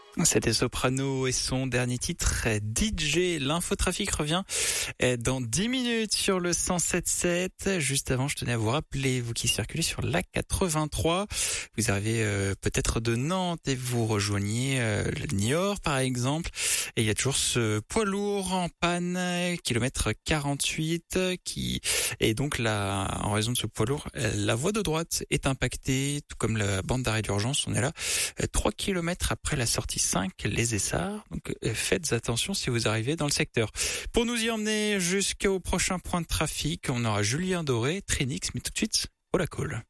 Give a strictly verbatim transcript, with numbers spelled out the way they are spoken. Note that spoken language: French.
C'était Soprano et son dernier titre, D J. L'infotrafic revient dans dix minutes sur le cent sept sept. Juste avant, je tenais à vous rappeler, vous qui circulez sur l'A quatre-vingt-trois, vous arrivez euh, peut-être de Nantes et vous rejoignez euh, le Niort par exemple. Et il y a toujours ce poids lourd en panne, kilomètre quarante-huit, qui est donc là, en raison de ce poids lourd, la voie de droite est impactée, tout comme la bande d'arrêt d'urgence. On est là trois kilomètres après la sortie cinq, les Essarts. Donc faites attention si vous arrivez dans le secteur. Pour nous y emmener jusqu'au prochain point de trafic, on aura Julien Doré, Trinix, mais tout de suite, au la call.